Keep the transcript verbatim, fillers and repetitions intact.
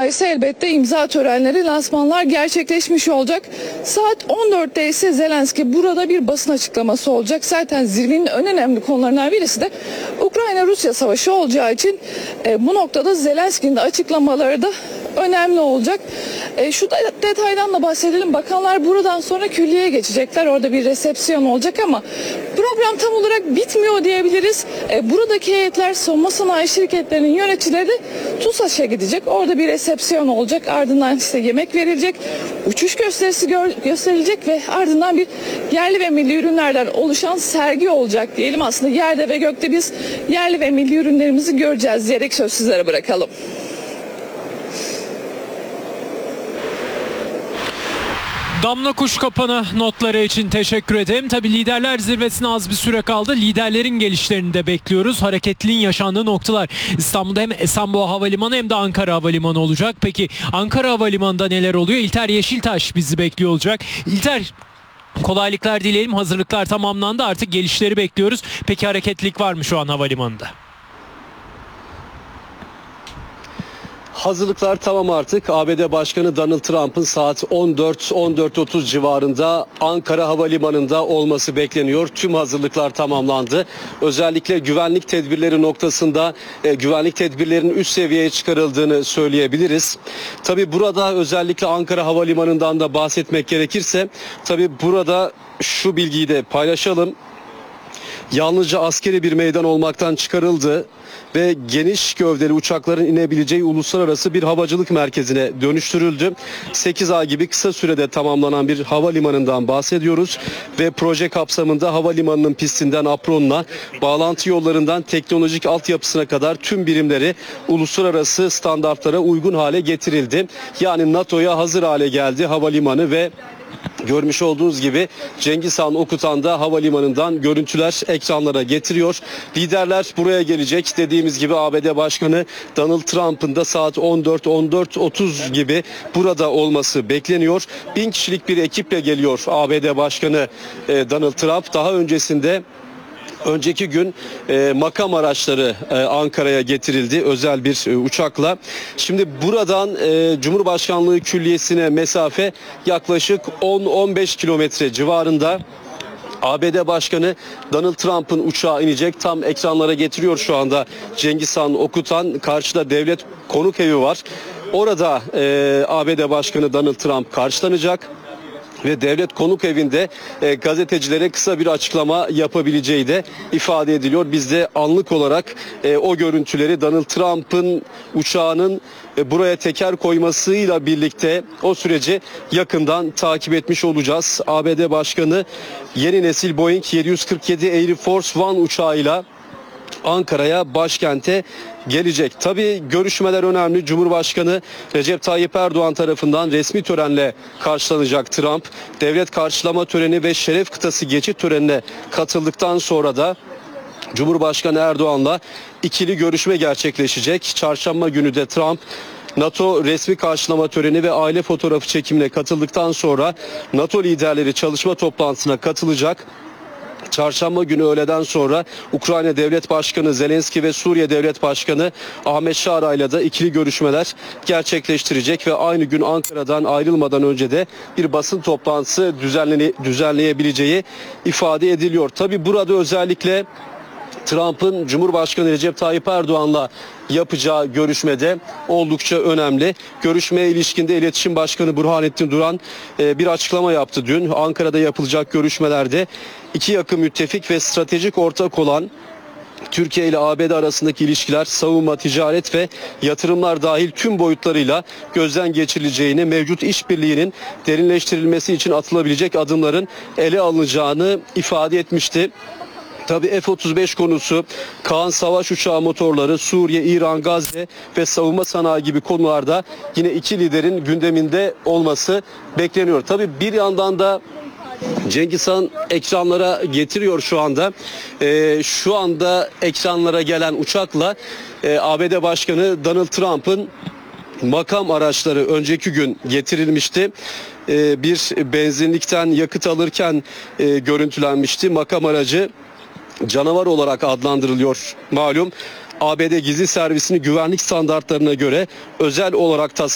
ise elbette imza törenleri, lansmanlar gerçekleşmiş olacak. Saat on dörtte ise Zelenski burada bir basın açıklaması olacak. Zaten zirvenin en önemli konularından birisi de Ukrayna-Rusya savaşı olacağı için e, bu noktada Zelenski'nin de açıklamaları da önemli olacak. E, şu da, detaydan da bahsedelim. Bakanlar buradan sonra külliyeye geçecekler. Orada bir resepsiyon olacak ama program tam olarak bitmiyor diyebiliriz. E, buradaki heyetler, savunma sanayi şirketlerinin yöneticileri de TUSAŞ'a gidecek. Orada bir resepsiyon olacak. Ardından işte yemek verilecek. Uçuş gösterisi gö gösterilecek ve ardından bir yerli ve milli ürünlerden oluşan sergi olacak diyelim. Aslında yerde ve gökte biz yerli ve milli ürünlerimizi göreceğiz diyerek söz sizlere bırakalım. Damla Kuşkapan'a notları için teşekkür ederim. Tabii liderler zirvesine az bir süre kaldı. Liderlerin gelişlerini de bekliyoruz. Hareketliliğin yaşandığı noktalar İstanbul'da hem Esenboğa Havalimanı hem de Ankara Havalimanı olacak. Peki Ankara Havalimanı'nda neler oluyor? İlter Yeşiltaş bizi bekliyor olacak. İlter, kolaylıklar dileyelim. Hazırlıklar tamamlandı. Artık gelişleri bekliyoruz. Peki hareketlilik var mı şu an havalimanında? Hazırlıklar tamam artık. A B D Başkanı Donald Trump'ın saat on dört on dört otuz civarında Ankara Havalimanı'nda olması bekleniyor. Tüm hazırlıklar tamamlandı. Özellikle güvenlik tedbirleri noktasında e, güvenlik tedbirlerinin üst seviyeye çıkarıldığını söyleyebiliriz. Tabii burada özellikle Ankara Havalimanı'ndan da bahsetmek gerekirse, tabii burada şu bilgiyi de paylaşalım. Yalnızca askeri bir meydan olmaktan çıkarıldı ve geniş gövdeli uçakların inebileceği uluslararası bir havacılık merkezine dönüştürüldü. sekiz ay gibi kısa sürede tamamlanan bir havalimanından bahsediyoruz ve proje kapsamında havalimanının pistinden apronuna, bağlantı yollarından teknolojik altyapısına kadar tüm birimleri uluslararası standartlara uygun hale getirildi. Yani NATO'ya hazır hale geldi havalimanı ve görmüş olduğunuz gibi Cengiz Han Okutan'da havalimanından görüntüler ekranlara getiriyor. Liderler buraya gelecek. Dediğimiz gibi A B D Başkanı Donald Trump'ın da saat on dört on dört otuz gibi burada olması bekleniyor. Bin kişilik bir ekiple geliyor A B D Başkanı Donald Trump. Daha öncesinde Önceki gün e, makam araçları e, Ankara'ya getirildi özel bir e, uçakla. Şimdi buradan e, Cumhurbaşkanlığı Külliyesi'ne mesafe yaklaşık on on beş kilometre civarında. A B D Başkanı Donald Trump'ın uçağı inecek. Tam ekranlara getiriyor şu anda Cengiz Han Okutan. Karşıda devlet konuk evi var. Orada e, A B D Başkanı Donald Trump karşılanacak. Ve devlet konuk evinde e, gazetecilere kısa bir açıklama yapabileceği de ifade ediliyor. Biz de anlık olarak e, o görüntüleri Donald Trump'ın uçağının e, buraya teker koymasıyla birlikte o süreci yakından takip etmiş olacağız. A B D Başkanı yeni nesil Boeing yedi yüz kırk yedi Air Force One uçağıyla Ankara'ya, başkente gelecek. Tabii görüşmeler önemli. Cumhurbaşkanı Recep Tayyip Erdoğan tarafından resmi törenle karşılanacak Trump. Devlet karşılama töreni ve şeref kıtası geçit törenine katıldıktan sonra da Cumhurbaşkanı Erdoğan'la ikili görüşme gerçekleşecek. Çarşamba günü de Trump NATO resmi karşılama töreni ve aile fotoğrafı çekimine katıldıktan sonra NATO liderleri çalışma toplantısına katılacak. Çarşamba günü öğleden sonra Ukrayna Devlet Başkanı Zelenski ve Suriye Devlet Başkanı Ahmet Şara ile de ikili görüşmeler gerçekleştirecek ve aynı gün Ankara'dan ayrılmadan önce de bir basın toplantısı düzenlene, düzenleyebileceği ifade ediliyor. Tabii burada özellikle Trump'ın Cumhurbaşkanı Recep Tayyip Erdoğan'la yapacağı görüşmede oldukça önemli. Görüşmeye ilişkinde İletişim Başkanı Burhanettin Duran bir açıklama yaptı dün. Ankara'da yapılacak görüşmelerde iki yakın müttefik ve stratejik ortak olan Türkiye ile A B D arasındaki ilişkiler, savunma, ticaret ve yatırımlar dahil tüm boyutlarıyla gözden geçirileceğini, mevcut işbirliğinin derinleştirilmesi için atılabilecek adımların ele alınacağını ifade etmişti. Tabii F otuz beş konusu, Kaan savaş uçağı motorları, Suriye, İran, Gazze ve savunma sanayi gibi konularda yine iki liderin gündeminde olması bekleniyor. Tabii bir yandan da Cengiz Han ekranlara getiriyor şu anda. Ee, şu anda ekranlara gelen uçakla e, A B D Başkanı Donald Trump'ın makam araçları önceki gün getirilmişti. Ee, bir benzinlikten yakıt alırken e, görüntülenmişti. Makam aracı canavar olarak adlandırılıyor malum. A B D Gizli Servisi'nin güvenlik standartlarına göre özel olarak tasarlanmış